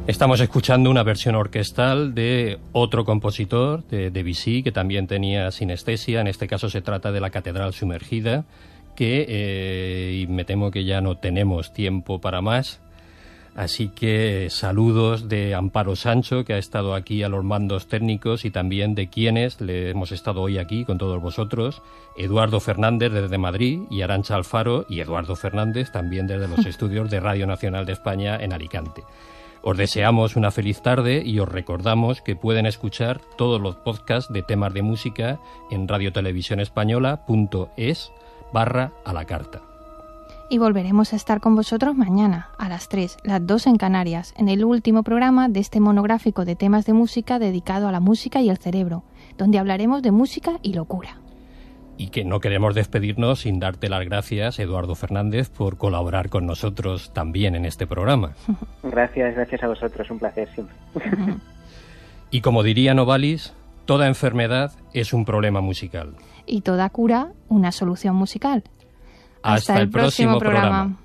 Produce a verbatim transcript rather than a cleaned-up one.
Estamos escuchando una versión orquestal de otro compositor, de Debussy, que también tenía sinestesia. En este caso se trata de la Catedral Sumergida, que eh, y me temo que ya no tenemos tiempo para más. Así que saludos de Amparo Sancho, que ha estado aquí a los mandos técnicos, y también de quienes le hemos estado hoy aquí con todos vosotros, Eduardo Fernández desde Madrid y Arantxa Alfaro y Eduardo Fernández también desde los estudios de Radio Nacional de España en Alicante. Os deseamos una feliz tarde y os recordamos que pueden escuchar todos los podcasts de temas de música en radiotelevisionespañola.es barra a la carta. Y volveremos a estar con vosotros mañana, a las tres, las dos en Canarias, en el último programa de este monográfico de temas de música dedicado a la música y el cerebro, donde hablaremos de música y locura. Y que no queremos despedirnos sin darte las gracias, Eduardo Fernández, por colaborar con nosotros también en este programa. Gracias, gracias a vosotros, un placer siempre. Y como diría Novalis, toda enfermedad es un problema musical. Y toda cura, una solución musical. Hasta, Hasta el próximo, próximo programa. programa.